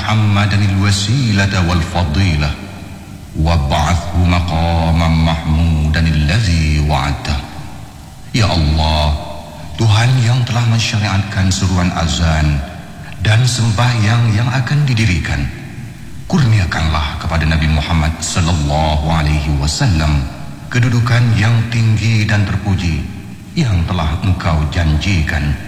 محمدا الوسيلة والفضيلة وابعثه مقاما محمودا الذي وعدته. Ya Allah, Tuhan yang telah mensyariatkan seruan azan dan sembahyang yang akan didirikan, kurniakanlah kepada Nabi Muhammad sallallahu alaihi wasallam kedudukan yang tinggi dan terpuji yang telah Engkau janjikan